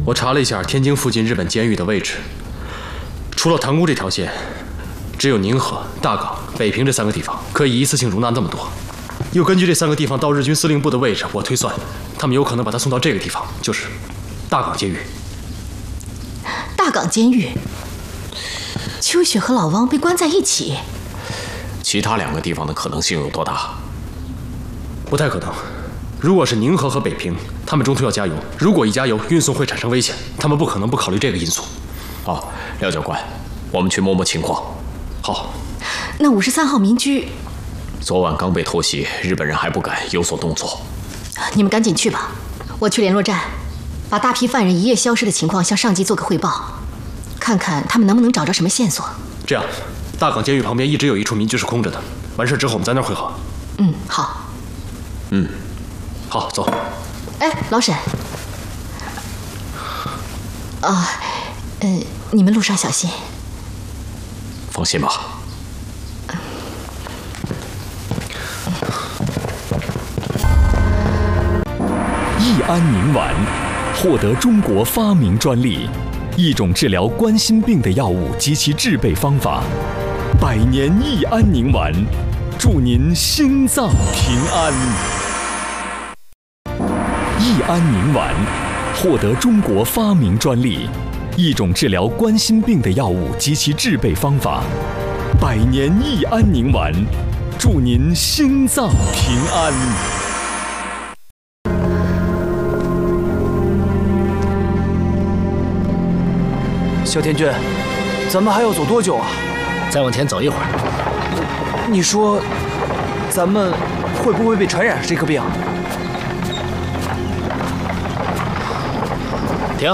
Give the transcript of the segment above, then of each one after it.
我查了一下天津附近日本监狱的位置，除了塘沽这条线，只有宁河、大港、北平这3个地方可以一次性容纳那么多。又根据这3个地方到日军司令部的位置，我推算，他们有可能把他送到这个地方，就是大港监狱。 大港监狱，秋雪和老汪被关在一起。 其他2个地方的可能性有多大？ 不太可能。如果是宁河和北平，他们中途要加油，如果一加油，运送会产生危险，他们不可能不考虑这个因素。 好，廖教官，我们去摸摸情况。 好。 那53号民居， 昨晚刚被偷袭，日本人还不敢有所动作。 你们赶紧去吧，我去联络站，把大批犯人一夜消失的情况向上级做个汇报，看看他们能不能找着什么线索。 这样，大港监狱旁边一直有一处民居是空着的，完事之后我们在那儿汇合。 好。 好，走。 哎，老沈。你们路上小心。 放心吧。 益安宁丸获得中国发明专利，一种治疗冠心病的药物及其制备方法。100年益安宁丸，祝您心脏平安。益安宁丸获得中国发明专利，一种治疗冠心病的药物及其制备方法。100年益安宁丸，祝您心脏平安。 小田君，咱们还要走多久啊？ 再往前走一会儿。 你说，咱们会不会被传染这个病？ 停！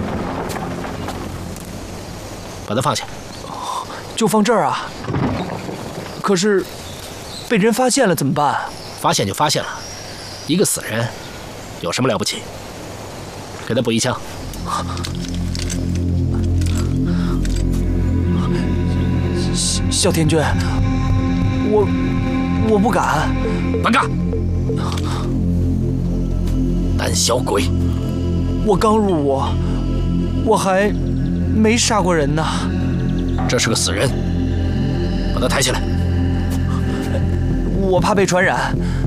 把它放下。 就放这儿啊？可是，被人发现了怎么办？ 发现就发现了，一个死人，有什么了不起？给他补一枪。 小田君，我不敢。 滚开！胆小鬼！ 我刚入伍，我还没杀过人呢。 这是个死人，把他抬起来。 我怕被传染。